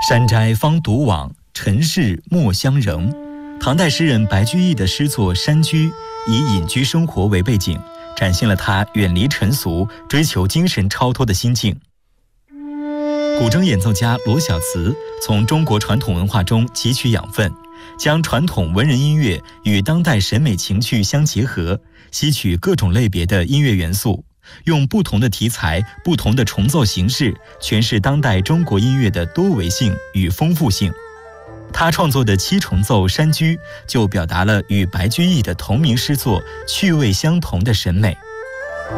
山斋方独往，尘世莫相仍。唐代诗人白居易的诗作《山居》以隐居生活为背景，展现了他远离尘俗、追求精神超脱的心境。古筝演奏家罗小慈从中国传统文化中汲取养分，将传统文人音乐与当代审美情趣相结合，吸取各种类别的音乐元素，用不同的题材、不同的重奏形式诠释当代中国音乐的多维性与丰富性。他创作的七重奏《山居》就表达了与白居易的同名诗作趣味相同的审美。